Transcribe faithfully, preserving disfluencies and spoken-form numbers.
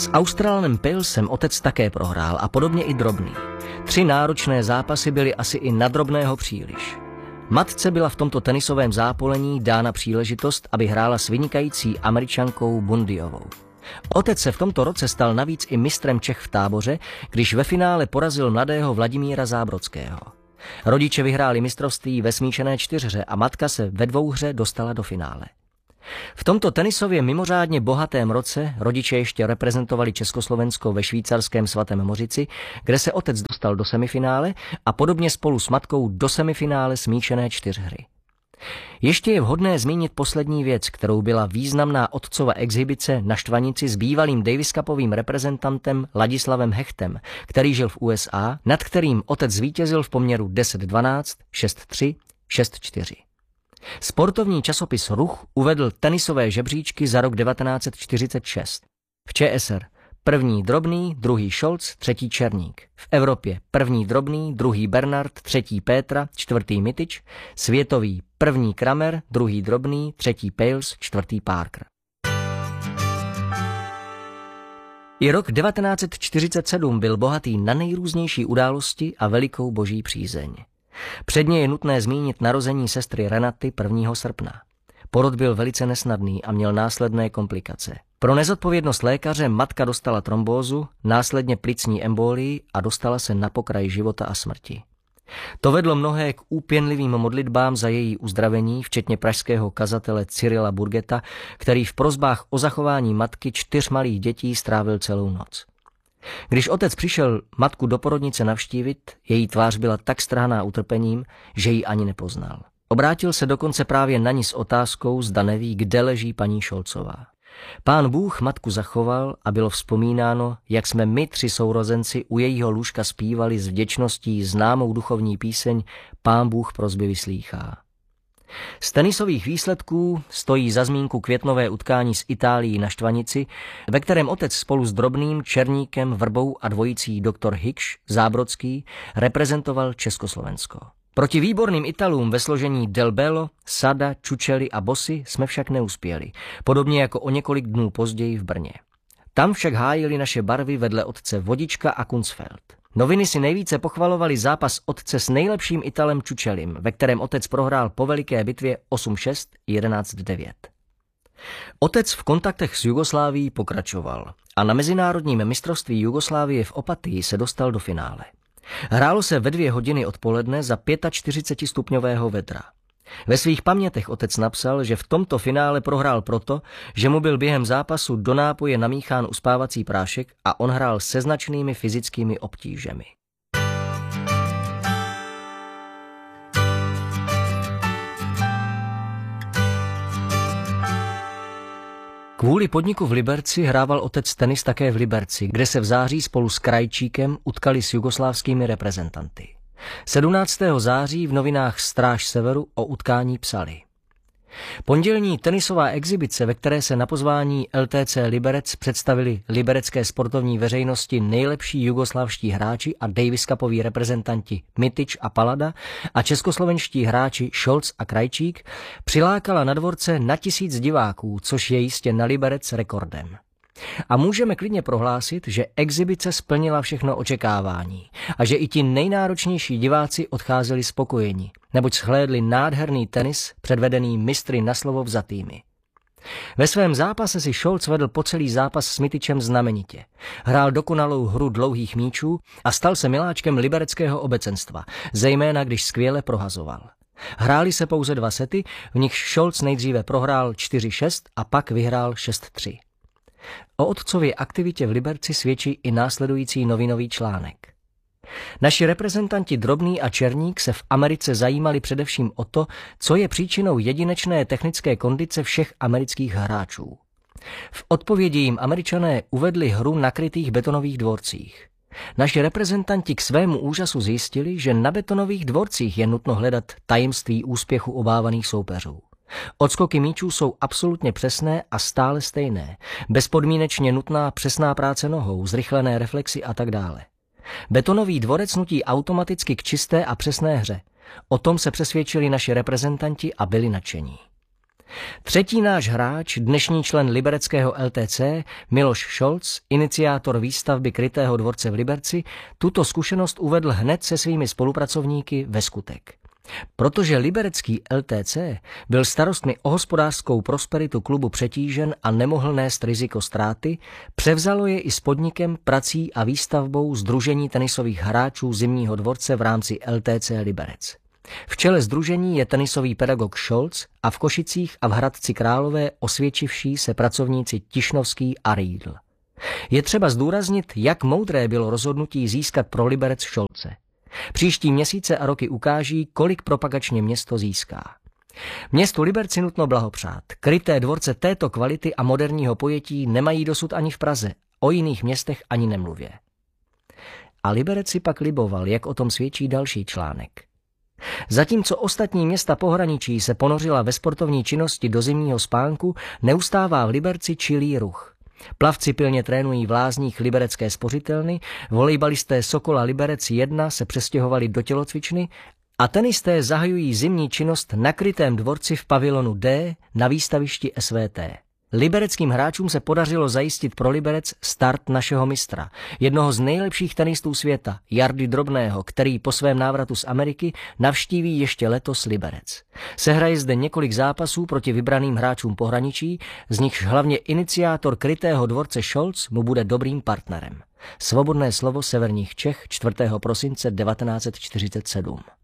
S Australanem Palesem otec také prohrál a podobně i Drobný. Tři náročné zápasy byly asi i na Drobného příliš. Matce byla v tomto tenisovém zápolení dána příležitost, aby hrála s vynikající Američankou Bundyovou. Otec se v tomto roce stal navíc i mistrem Čech v táboře, když ve finále porazil mladého Vladimíra Zábrodského. Rodiče vyhráli mistrovství ve smíšené čtyřhře a matka se ve dvouhře dostala do finále. V tomto tenisově mimořádně bohatém roce rodiče ještě reprezentovali Československo ve švýcarském Svatém Mořici, kde se otec dostal do semifinále a podobně spolu s matkou do semifinále smíšené čtyřhry. Ještě je vhodné zmínit poslední věc, kterou byla významná otcova exhibice na Štvanici s bývalým Davis Cupovým reprezentantem Ladislavem Hechtem, který žil v U S A, nad kterým otec zvítězil v poměru deset dvanáct, šest tři, šest čtyři. Sportovní časopis Ruch uvedl tenisové žebříčky za rok devatenáct set čtyřicet šest. V Č S R první Drobný, druhý Scholz, třetí Černík. V Evropě první Drobný, druhý Bernard, třetí Pétra, čtvrtý Mitič. Světový první Kramer, druhý Drobný, třetí Pales, čtvrtý Parker. I rok devatenáct set čtyřicet sedm byl bohatý na nejrůznější události a velikou boží přízeň. Předně je nutné zmínit narození sestry Renaty prvního srpna. Porod byl velice nesnadný a měl následné komplikace. Pro nezodpovědnost lékaře matka dostala trombózu, následně plicní embolii a dostala se na pokraj života a smrti. To vedlo mnohé k úpěnlivým modlitbám za její uzdravení, včetně pražského kazatele Cyrila Burgeta, který v prosbách o zachování matky čtyř malých dětí strávil celou noc. Když otec přišel matku do porodnice navštívit, její tvář byla tak strhaná utrpením, že ji ani nepoznal. Obrátil se dokonce právě na ní s otázkou, zda neví, kde leží paní Šolcová. Pán Bůh matku zachoval a bylo vzpomínáno, jak jsme my tři sourozenci u jejího lůžka zpívali s vděčností známou duchovní píseň Pán Bůh prosby vyslýchá. Z tenisových výsledků stojí za zmínku květnové utkání s Itálií na Štvanici, ve kterém otec spolu s Drobným, Černíkem, Vrbou a dvojicí doktor Hikš, Zábrodský reprezentoval Československo. Proti výborným Italům ve složení Del Bello, Sada, Čučely a Bossi jsme však neuspěli, podobně jako o několik dnů později v Brně. Tam však hájili naše barvy vedle otce Vodička a Kunzfeld. Noviny si nejvíce pochvalovali zápas otce s nejlepším Italem Čučelym, ve kterém otec prohrál po veliké bitvě osm šest, jedenáct devět. Otec v kontaktech s Jugoslávií pokračoval a na mezinárodním mistrovství Jugoslávie v Opatii se dostal do finále. Hrálo se ve dvě hodiny odpoledne za čtyřicetipětistupňového vedra. Ve svých pamětech otec napsal, že v tomto finále prohrál proto, že mu byl během zápasu do nápoje namíchán uspávací prášek a on hrál se značnými fyzickými obtížemi. Kvůli podniku v Liberci hrával otec tenis také v Liberci, kde se v září spolu s Krajčíkem utkali s jugoslávskými reprezentanty. sedmnáctého září v novinách Stráž severu o utkání psali: Pondělní tenisová exibice, ve které se na pozvání L T C Liberec představili liberecké sportovní veřejnosti nejlepší jugoslávští hráči a Davis Cupoví reprezentanti Mitič a Palada a českoslovenští hráči Scholz a Krajčík, přilákala na dvorce na tisíc diváků, což je jistě na Liberec rekordem. A můžeme klidně prohlásit, že exibice splnila všechno očekávání a že i ti nejnáročnější diváci odcházeli spokojeni, neboť shlédli nádherný tenis předvedený mistry na slovo vzatými. Ve svém zápase si Scholz vedl po celý zápas s Mitičem znamenitě. Hrál dokonalou hru dlouhých míčů a stal se miláčkem libereckého obecenstva, zejména když skvěle prohazoval. Hráli se pouze dva sety, v nich Scholz nejdříve prohrál čtyři šest a pak vyhrál šest tři. O otcově aktivitě v Liberci svědčí i následující novinový článek. Naši reprezentanti Drobný a Černík se v Americe zajímali především o to, co je příčinou jedinečné technické kondice všech amerických hráčů. V odpovědi jim Američané uvedli hru na krytých betonových dvorcích. Naši reprezentanti k svému úžasu zjistili, že na betonových dvorcích je nutno hledat tajemství úspěchu obávaných soupeřů. Odskoky míčů jsou absolutně přesné a stále stejné, bezpodmínečně nutná přesná práce nohou, zrychlené reflexy a tak dále. Betonový dvorec nutí automaticky k čisté a přesné hře. O tom se přesvědčili naši reprezentanti a byli nadšení. Třetí náš hráč, dnešní člen libereckého L T C, Miloš Šolc, iniciátor výstavby krytého dvorce v Liberci, tuto zkušenost uvedl hned se svými spolupracovníky ve skutek. Protože liberecký L T C byl starostmi o hospodářskou prosperitu klubu přetížen a nemohl nést riziko ztráty, převzalo je i s podnikem, prací a výstavbou Sdružení tenisových hráčů Zimního dvorce v rámci L T C Liberec. V čele sdružení je tenisový pedagog Šolc a v Košicích a v Hradci Králové osvědčivší se pracovníci Tišnovský a Riedl. Je třeba zdůraznit, jak moudré bylo rozhodnutí získat pro Liberec Šolce. Příští měsíce a roky ukáží, kolik propagačně město získá. Městu Liberci nutno blahopřát. Kryté dvorce této kvality a moderního pojetí nemají dosud ani v Praze, o jiných městech ani nemluvě. A Liberec si pak liboval, jak o tom svědčí další článek. Zatímco ostatní města pohraničí se ponořila ve sportovní činnosti do zimního spánku, neustává v Liberci čilý ruch. Plavci pilně trénují v lázních liberecké spořitelny, volejbalisté Sokola Liberec jedna se přestěhovali do tělocvičny a tenisté zahajují zimní činnost na krytém dvorci v pavilonu D na výstavišti S V T. Libereckým hráčům se podařilo zajistit pro Liberec start našeho mistra, jednoho z nejlepších tenistů světa, Jardy Drobného, který po svém návratu z Ameriky navštíví ještě letos Liberec. Sehraje zde několik zápasů proti vybraným hráčům pohraničí, z nichž hlavně iniciátor krytého dvorce Šolc mu bude dobrým partnerem. Svobodné slovo severních Čech čtvrtého prosince devatenáct set čtyřicet sedm.